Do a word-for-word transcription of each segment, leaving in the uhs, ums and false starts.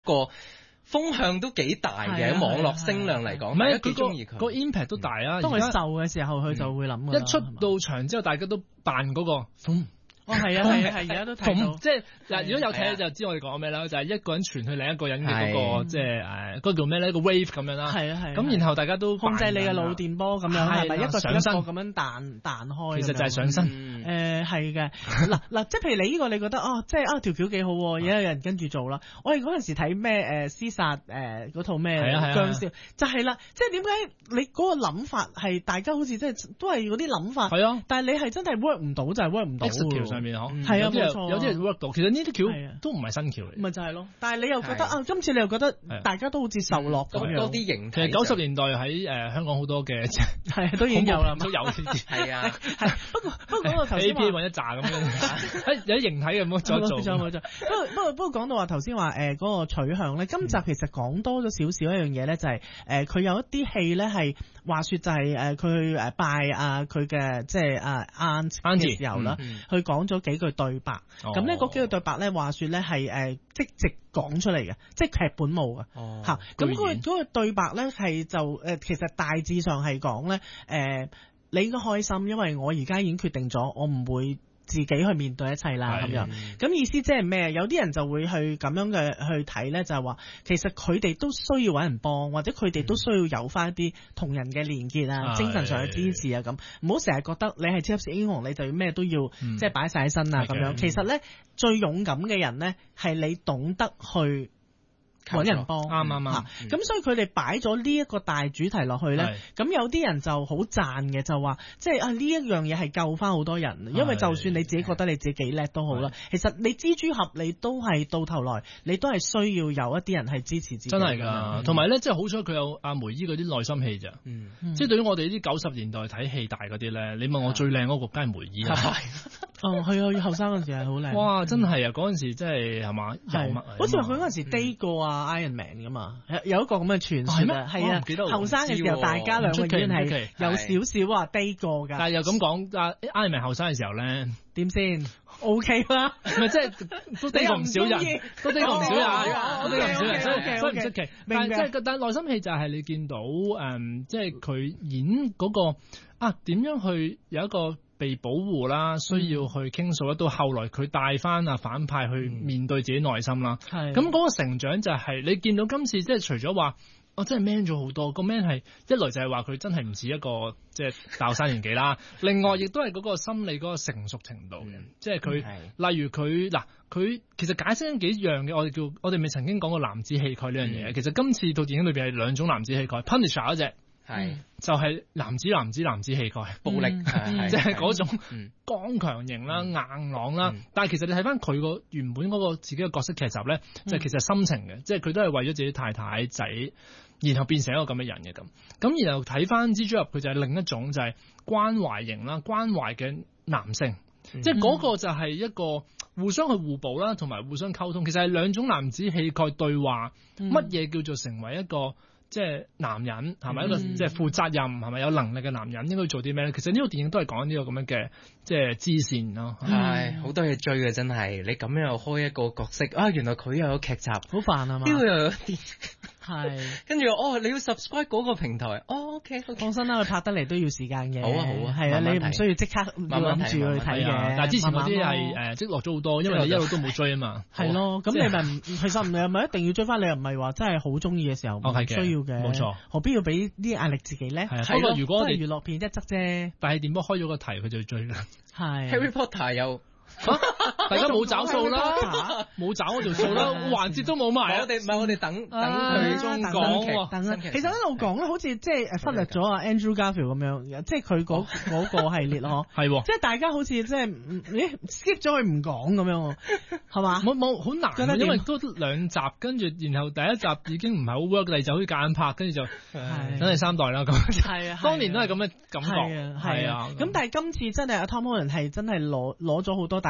個風向都幾大嘅，網絡聲量嚟講， 唔係幾中意佢個 impact 都大啊。 當佢瘦嘅時候，佢就會諗一出到場之後，大家都扮嗰個。 哦，係啊，係啊，係而家都睇到， 即係嗱，如果有睇就知我哋講咩啦，就係一個人傳去另一個人嘅嗰個，即係誒嗰個叫咩咧？個 wave 咁樣啦。係啊係。咁然後大家都控制你嘅腦電波咁樣，係咪一個上身咁樣彈彈開？ 其實就係上身。 誒係嘅，嗱嗱，即係譬如你呢個你覺得哦，即係啊條橋幾好，而家有人跟住做啦。我哋嗰陣時睇咩誒屍殺誒嗰套咩僵屍，就係啦，即係點解你嗰個諗法係大家好似即係都係嗰啲諗法，係啊，但係你係真係 work 唔到就係 work 唔到。 橋上面嗬， 係啊。 有啲有啲人 work 到，其實呢啲橋都唔係新橋嚟， 咪就係咯。但係你又覺得啊，今次你又覺得大家都好似受落咁樣， 多啲形。 其實九十年代喺誒香港好多嘅係都已經有啦， 都有先至。 係啊， 係不過不過嗰個頭先 A P 揾一紮咁樣，有形體嘅冇再做。 冇錯冇錯。不過不過不過講到話頭先話誒嗰個取向咧，今集其實講多咗少少一樣嘢咧，就係誒佢有一啲戲咧係話説就係誒佢誒拜啊佢嘅即係啊 aunt 嘅時候啦，佢講咗幾句對白。咁咧嗰幾個對白咧，話説咧係誒即直講出嚟嘅，即係劇本冇嘅嚇。咁嗰個嗰個對白咧係就誒，其實大致上係講咧誒，你應該開心，因為我而家已經決定咗，我唔會自己去面對一切啦咁樣。咁意思即係咩？有啲人就會去咁樣嘅去睇咧，就係話其實佢哋都需要揾人幫，或者佢哋都需要有翻一啲同人嘅連結啊，精神上嘅支持啊咁。唔好成日覺得你係超級英雄，你就要咩都要即係擺晒喺身啊咁樣。其實咧最勇敢嘅人咧係你懂得去揾人幫，啱啱啱。咁所以佢哋擺咗呢一個大主題落去咧，咁有啲人就好讚嘅，就話即係啊呢一樣嘢係救翻好多人，因為就算你自己覺得你自己幾叻都好啦，其實你蜘蛛俠你都係到頭來你都係需要有一啲人係支持自己。真係㗎，同埋咧即係好彩佢有阿梅姨嗰啲內心戲咋，即係對於我哋呢啲九十年代睇戲大嗰啲咧，你問我最靚嗰個梗係梅姨啦。哦，係啊，後生嗰陣時係好靚。哇，真係啊，嗰陣時真係係嘛，係好似話佢嗰陣時 date 過啊 Iron Man 噶嘛，有一個咁嘅傳說啊，係啊，後生嘅時候大家兩個已經係有少少話 date 過㗎。但係又咁講，啊 Iron Man 後生嘅時候咧，點先 OK 啦？唔係即係都 date 過唔少人，都 date 過唔少人，都 date 過唔少人，所以所以唔出奇。但係即係但係內心戲就係你見到誒，即係佢演嗰個啊點樣去有一個被保護啦，需要去傾訴啦，到後來佢帶翻啊反派去面對自己內心啦。係咁嗰個成長就係、是、你見到今次即係除咗話，我真係 man 咗好多。個 man 係一來就係話佢真係唔似一個即係大學生年紀啦，另外亦都係嗰個心理嗰個成熟程度嘅，即係佢例如佢嗱佢其實解釋緊幾樣嘅，我哋叫我哋咪曾經講過男子氣概呢樣嘢。嗯、其實今次套電影裏邊係兩種男子氣概 ，Punisher 嗰隻。係，就係男子男子男子氣概，暴力，即係嗰種剛強型啦、硬朗啦。但係其實你睇翻佢個原本嗰個自己嘅角色劇集咧，就係其實心情嘅，即係佢都係為咗自己太太仔，然後變成一個咁嘅人嘅咁。咁然後睇翻蜘蛛俠，佢就係另一種就係關懷型啦，關懷嘅男性，即係嗰個就係一個互相去互補啦，同埋互相溝通。其實係兩種男子氣概對話，乜嘢叫做成為一個？即係男人係咪一個即係負責任係咪有能力嘅男人應該做啲咩咧？其實呢套電影都係講呢個咁樣嘅即係支線咯。係好多嘢追嘅真係，你咁樣又開一個角色啊，原來佢又有劇集，好煩啊嘛。呢個又有電係，跟住哦你要 subscribe 嗰個平台，哦 OK，放心啦，佢拍得嚟都要時間嘅。好啊好啊，係啊，你唔需要即刻慢慢諗住去睇嘅。但係之前嗰啲係誒積落咗好多，因為你一路都冇追啊嘛。係咯，咁你咪唔其實唔係咪一定要追翻？你又唔係話真係好中意嘅時候，唔需要嘅。冇錯，何必要俾啲壓力自己咧？係啊，不過如果我哋娛樂片一則啫，但係電波開咗個題，佢就追啦。係 Harry Potter 又。啊、大家冇找數啦，冇找嗰條數啦，環節都冇埋。我哋唔係我哋等等佢中講，等啊。其實一路講咧，好似即係誒忽略咗阿 Andrew Garfield 咁樣，即係佢嗰嗰個系列咯，係喎。即係大家好似即係咦 skip 咗佢唔講咁樣，係嘛？冇冇好難，因為都兩集，跟住然後第一集已經唔係好 work，第二集可以夾硬拍，跟住就等第三代啦。咁係啊，當年都係咁嘅感覺，係啊，係啊。咁但係今次真係阿 Tom Holland 係真係攞攞咗好多大家嘅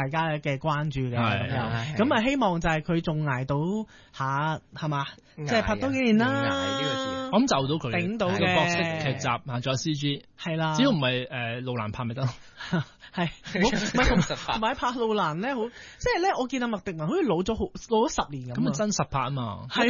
嘅關注嘅咁樣，咁啊希望就係佢仲捱到下係嘛，即係拍多幾年啦。 捱呢個字， 我諗就到佢頂到嘅角色劇集啊，仲有 C G 係啦， 只要唔係誒路蘭拍咪得。 係，唔係同埋拍路蘭咧，好即係咧，我見阿麥迪文好似老咗好老咗十年咁。 咁啊真實拍啊嘛。 係